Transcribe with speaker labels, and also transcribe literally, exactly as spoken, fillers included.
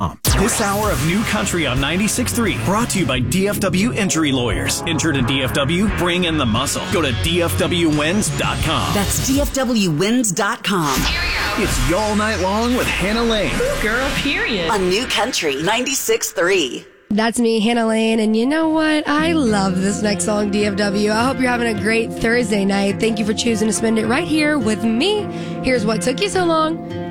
Speaker 1: This hour of New Country on ninety-six point three brought to you by D F W Injury Lawyers. Injured in D F W? Bring in the muscle. Go to D F W wins dot com.
Speaker 2: That's D F W wins dot com.
Speaker 1: It's Y'all Night Long with Hannah Lane.
Speaker 3: Ooh, girl, period.
Speaker 2: On New Country ninety-six point three.
Speaker 4: That's me, Hannah Lane, and you know what? I love this next song, D F W. I hope you're having a great Thursday night. Thank you for choosing to spend it right here with me. Here's What Took You So Long.